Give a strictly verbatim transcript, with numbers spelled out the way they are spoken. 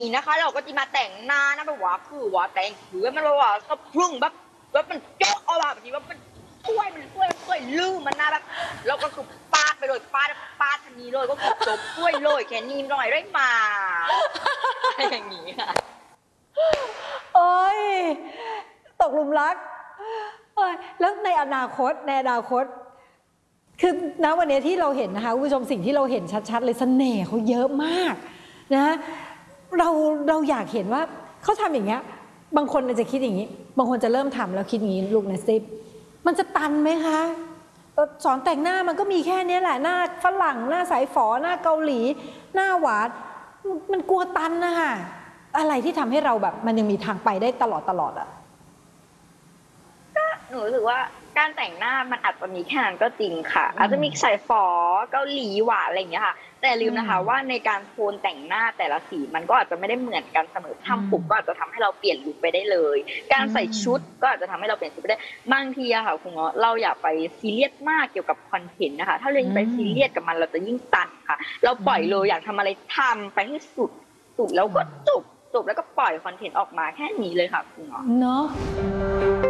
นี่นะคะเราก็จะมาแต่งหน้านะแบบว่าคือว่าแต่งคือมันแบบว่าก็พึ่งแบบแบบมันเจาะเอาแบบนี้ว่ามันช่วยมันช่วยช่วยลืมมันนะแบบเราก็คือปาดไปเลยปาดปาดทันนี้เลยก็คือจบช่วยเลยแค่นี้หน่อยได้มาอย่างนี้ค่ะโอ้ยตกหลุมรักโอ้ยแล้วในอนาคตในอนาคตคือณวันนี้ที่เราเห็นนะคะคุณผู้ชมสิ่งที่เราเห็นชัดๆเลยเสน่ห์เขาเยอะมากนะเราเราอยากเห็นว่าเขาทำอย่างเงี้ยบางคนจะคิดอย่างนี้บางคนจะเริ่มทำแล้วคิดอย่างนี้ลูกนะซิปมันจะตันไหมคะสอนแต่งหน้ามันก็มีแค่นี้แหละหน้าฝรั่งหน้าสายฝอหน้าเกาหลีหน้าหวานมันกลัวตันนะคะอะไรที่ทำให้เราแบบมันยังมีทางไปได้ตลอดตลอดอะก็หนูรู้สึกว่าการแต่งหน้ามันอาจจะมีแค่นั้นก็จริงค่ะอาจจะมีสายฝอเกาหลีหวานอะไรอย่างเงี้ยค่ะแต่ลืมนะคะว่าในการโทนแต่งหน้าแต่ละสีมันก็อาจจะไม่ได้เหมือนกันเสมอทำปุ๊บก็อาจจะทำให้เราเปลี่ยนลุคไปได้เลยการใส่ชุดก็อาจจะทำให้เราเปลี่ยนชุดไปได้บางทีอะค่ะคุณเงาะเราอย่าไปซีเรียสมากเกี่ยวกับคอนเทนต์นะคะถ้าเรายิ่งไปซีเรียสกับมันเราจะยิ่งตันค่ะเราปล่อยเลยอยากทำอะไรทำไปให้สุดสุดแล้วก็จบจบแล้วก็ปล่อยคอนเทนต์ออกมาแค่นี้เลยค่ะคุณเงาะเนาะ